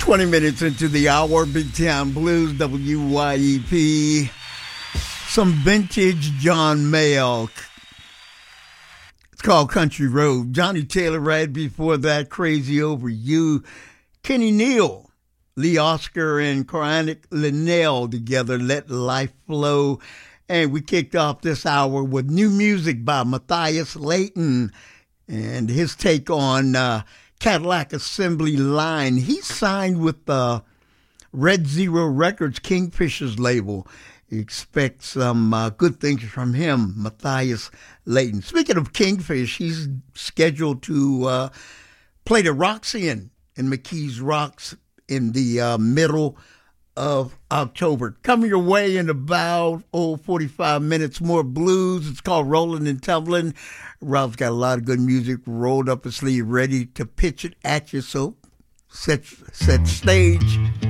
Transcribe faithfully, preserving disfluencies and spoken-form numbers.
twenty minutes into the hour, Big Town Blues, W Y E P. Some vintage John Mayall. It's called Country Road. Johnny Taylor right before that, Crazy Over You. Kenny Neal, Lee Oscar, and Chronic Linnell together, Let Life Flow. And we kicked off this hour with new music by Matthias Layton and his take on uh, Cadillac Assembly Line. He signed with uh, Red Zero Records, Kingfisher's label. Expect some uh, good things from him, Matthias Layton. Speaking of Kingfish, he's scheduled to uh, play the Roxy-N in McKees Rocks in the uh, middle of October. Coming your way in about, oh, forty-five minutes, more blues. It's called Rolling and Tumbling. Ralph's got a lot of good music rolled up his sleeve, ready to pitch it at you. So set, set stage.